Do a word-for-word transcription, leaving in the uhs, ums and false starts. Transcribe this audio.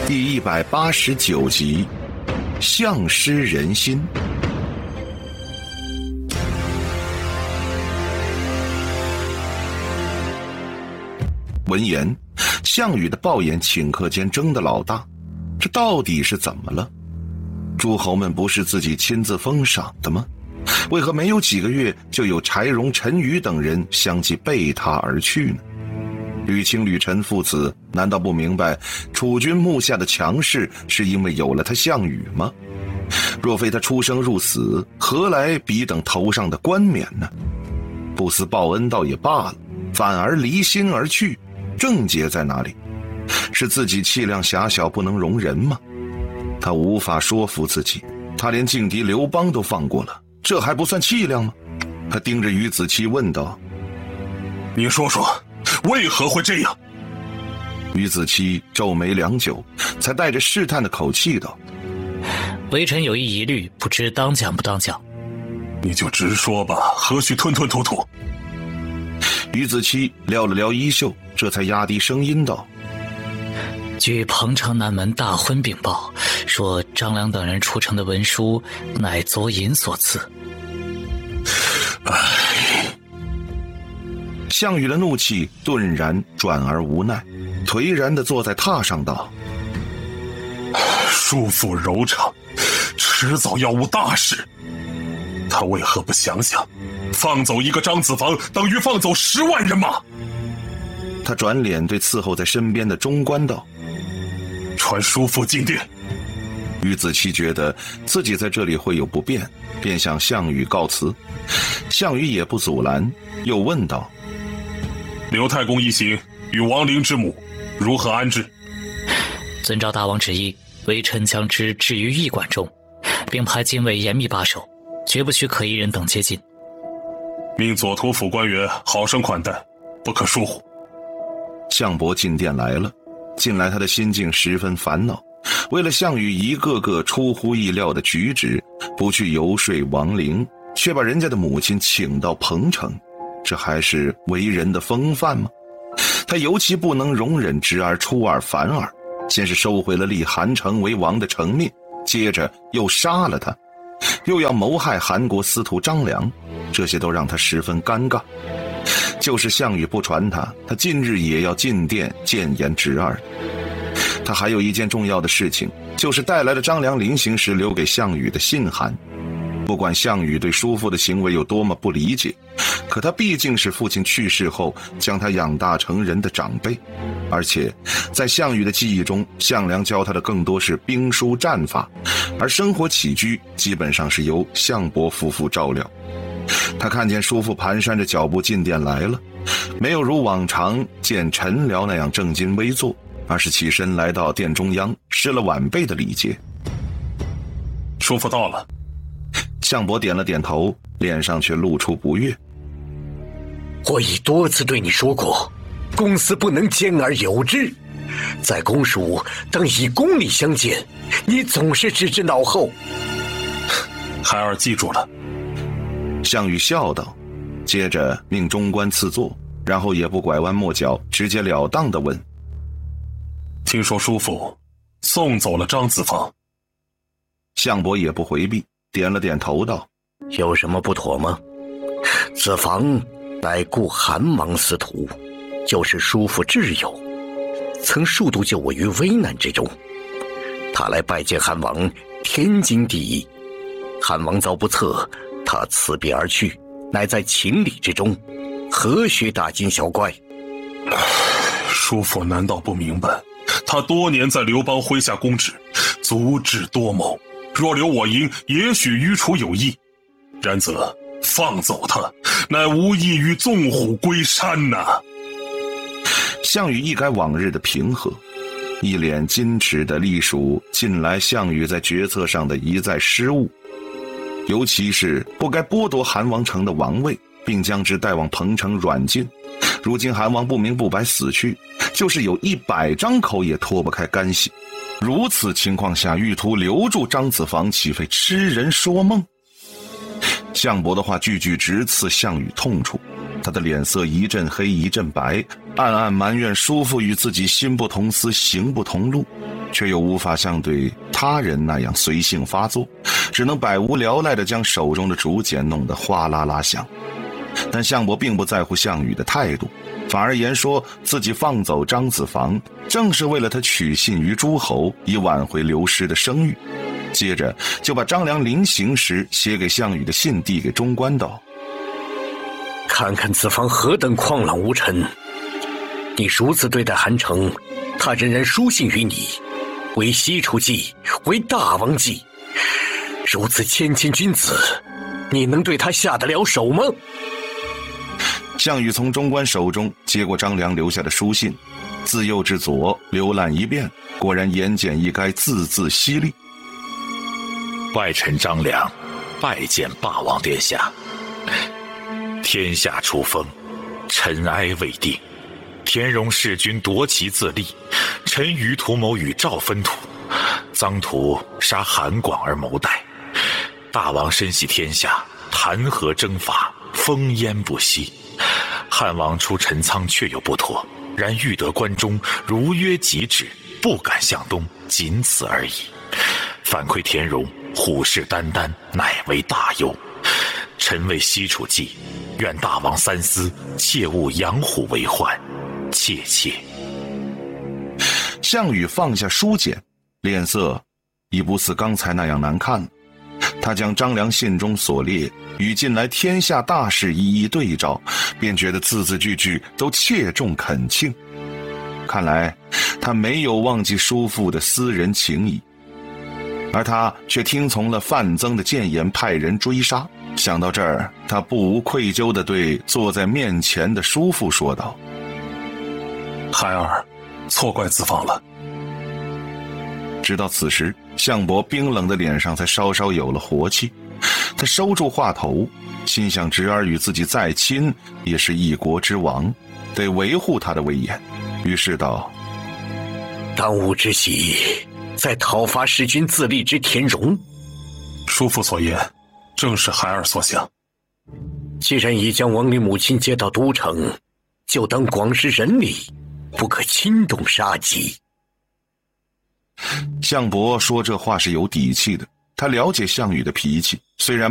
第一百八十九集，相失人心。闻言，项羽的抱眼顷刻间睁得老大，这到底是怎么了？诸侯们不是自己亲自封赏的吗？为何没有几个月就有柴荣、陈馀等人相继背他而去呢？吕青、吕陈父子难道不明白楚军幕下的强势是因为有了他项羽吗？若非他出生入死，何来彼等头上的冠冕呢？不思报恩倒也罢了，反而离心而去，症结在哪里？是自己气量狭小不能容人吗？他无法说服自己，他连劲敌刘邦都放过了，这还不算气量吗？他盯着于子期问道： 你说说为何会这样？ 于子期皱眉良久，才带着试探的口气道： 微臣有一疑虑，不知当讲不当讲。 你就直说吧，何须吞吞吐吐？ 于子期撩了撩衣袖，这才压低声音道： 据彭城南门大婚禀报，说张良等人出城的文书乃左尹所赐。 唉， 项羽的怒气顿然转而无奈，颓然地坐在榻上道： 叔父柔肠，迟早要无大事。他为何不想想，放走一个张子房等于放走十万人马？ 他转脸对伺候在身边的中官道： 传叔父进殿。 于子期觉得自己在这里会有不便，便向项羽告辞。项羽也不阻拦，又问道： 刘太公一行与亡灵之母如何安置？ 遵照大王旨意，微臣将之置于驿馆中，并派禁卫严密把守，绝不许可疑人等接近。 命左图府官员好生款待，不可疏忽。 项伯进殿来了，近来他的心境十分烦恼，为了项羽一个个出乎意料的举止，不去游说亡灵，却把人家的母亲请到彭城，这还是为人的风范吗？他尤其不能容忍侄儿出尔反尔，先是收回了立韩城为王的成命，接着又杀了他，又要谋害韩国司徒张良，这些都让他十分尴尬。就是项羽不传他，他近日也要进殿谏言侄儿。他还有一件重要的事情，就是带来了张良临行时留给项羽的信函。不管项羽对叔父的行为有多么不理解，可他毕竟是父亲去世后将他养大成人的长辈，而且在项羽的记忆中，项梁教他的更多是兵书战法，而生活起居基本上是由项伯夫妇照料。他看见叔父蹒跚着脚步进殿来了，没有如往常见陈辽那样正襟危坐，而是起身来到殿中央，施了晚辈的礼节。 叔父到了。 项伯点了点头，脸上却露出不悦。 我已多次对你说过，公私不能兼而有之，在公署当以公理相见，你总是置之脑后。 孩儿记住了。 项羽笑道，接着命中官赐座，然后也不拐弯抹角，直截了当地问： 听说叔父送走了张子房？ 项伯也不回避，点了点头道： 有什么不妥吗？子房乃故韩王司徒，就是叔父挚友，曾数度救我于危难之中。他来拜见韩王，天经地义。韩王遭不测，他辞别而去，乃在情理之中，何须大惊小怪？ 叔父难道不明白，他多年在刘邦麾下公职，足智多谋，若留我营，也许于楚有益。然则放走他，乃无异于纵虎归山呐、啊！ 项羽一改往日的平和，一脸矜持地隶属近来项羽在决策上的一再失误，尤其是不该剥夺韩王城的王位，并将之带往彭城软禁。如今韩王不明不白死去，就是有一百张口也脱不开干系。如此情况下，欲图留住张子房，岂非痴人说梦？项伯的话句句直刺项羽痛处，他的脸色一阵黑一阵白，暗暗埋怨叔父与自己心不同丝，行不同路。 却又无法像对他人那样随性发作，只能百无聊赖地将手中的竹简弄得哗啦啦响。但项伯并不在乎项羽的态度，反而言说自己放走张子房，正是为了他取信于诸侯，以挽回刘师的声誉。接着就把张良临行时写给项羽的信递给中官道： 看看子房何等狂朗无尘，你如此对待韩城，他仍然书信于你，为西楚计，为大王计，如此谦谦君子，你能对他下得了手吗？ 项羽从中官手中接过张良留下的书信，自右至左浏览一遍，果然言简意赅，字字犀利。 外臣张良拜见霸王殿下。天下初封，尘埃未定，田荣弑君夺其自立，陈馀图谋与赵分土，臧荼杀韩广而谋代。大王深系天下，谈何征伐，烽烟不息。汉王出陈仓确有不妥，然欲得关中，如约即止，不敢向东，仅此而已。反窥田荣虎视眈眈，乃为大忧。臣为西楚计，愿大王三思，切勿养虎为患，切切。 项羽放下书简，脸色已不似刚才那样难看了。他将张良信中所列与近来天下大事一一对照，便觉得字字句句都切中恳请。看来他没有忘记叔父的私人情谊，而他却听从了范增的谏言，派人追杀。想到这儿，他不无愧疚地对坐在面前的叔父说道： 孩儿错怪子房了。 直到此时，项伯冰冷的脸上才稍稍有了活气。他收住话头，心想侄儿与自己再亲，也是一国之王，得维护他的威严。于是道： 当务之急，在讨伐弑君自立之田荣。 叔父所言，正是孩儿所想。 既然已将亡灵母亲接到都城，就当广施仁礼，不可轻动杀机。 项伯说这话是有底气的，他了解项羽的脾气，虽然